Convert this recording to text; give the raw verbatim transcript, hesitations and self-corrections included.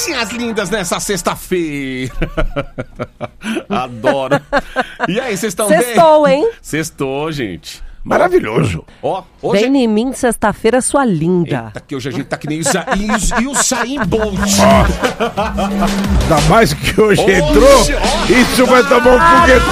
Coisinhas lindas nessa sexta-feira. Adoro. E aí, vocês estão bem? Sextou, hein? Sextou, gente. Maravilhoso. Ó, hoje... Vem em mim sexta-feira, sua linda. Eita, que hoje a gente tá que nem o Za- e o- e o Saim Bolt. Ainda mais que hoje, Hoje, entrou, ó. isso vai tomar um foguetão.